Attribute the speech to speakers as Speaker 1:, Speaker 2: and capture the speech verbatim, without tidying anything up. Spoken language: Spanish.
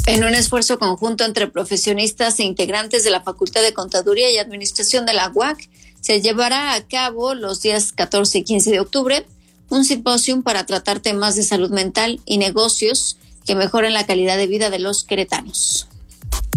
Speaker 1: En un esfuerzo conjunto entre profesionistas e integrantes de la Facultad de Contaduría y Administración de la U A C, se llevará a cabo los días catorce y quince de octubre un simposio para tratar temas de salud mental y negocios que mejoren la calidad de vida de los queretanos.